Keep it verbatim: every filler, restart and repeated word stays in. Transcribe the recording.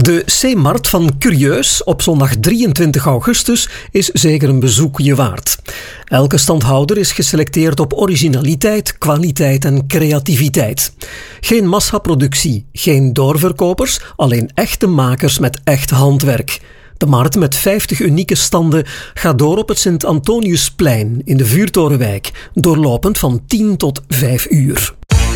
De C-Markt van Curieus op zondag drieëntwintig augustus is zeker een bezoekje waard. Elke standhouder is geselecteerd op originaliteit, kwaliteit en creativiteit. Geen massaproductie, geen doorverkopers, alleen echte makers met echt handwerk. De markt met vijftig unieke standen gaat door op het Sint-Antoniusplein in de Vuurtorenwijk, doorlopend van tien tot vijf uur.